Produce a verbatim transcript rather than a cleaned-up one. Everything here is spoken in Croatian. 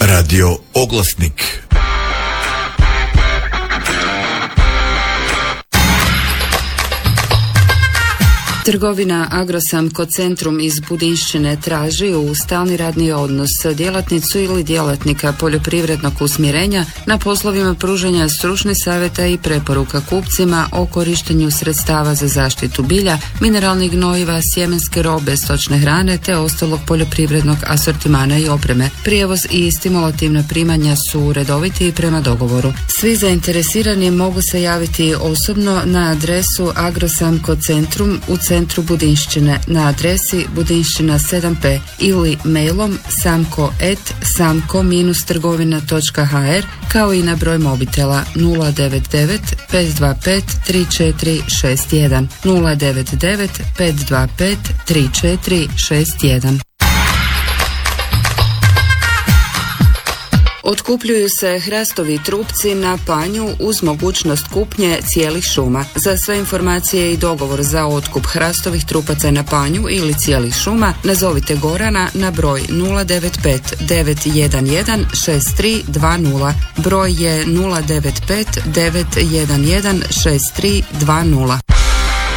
Radio Oglasnik. Trgovina Agrosamco Centrum iz Budinšćine traži u stalni radni odnos djelatnicu ili djelatnika poljoprivrednog usmjerenja na poslovima pružanja stručnih savjeta i preporuka kupcima o korištenju sredstava za zaštitu bilja, mineralnih gnojiva, sjemenske robe, stočne hrane te ostalog poljoprivrednog asortimana i opreme. Prijevoz i stimulativna primanja su redoviti i prema dogovoru. Svi zainteresirani mogu se javiti osobno na adresu Agrosamco Centrum u centru Budinšćine na adresi Budinšćina sedam pe ili mailom samko at samko dash trgovina točka ha er kao i na broj mobitela nula devet devet pet dva pet tri četiri šest jedan nula devet devet pet dva pet tri četiri šest jedan. Otkupljuju se hrastovi trupci na panju uz mogućnost kupnje cijelih šuma. Za sve informacije i dogovor za otkup hrastovih trupaca na panju ili cijelih šuma nazovite Gorana na broj nula devet pet devet jedan jedan šest tri dva nula. Broj je nula devet pet devet jedan jedan šest tri dva nula.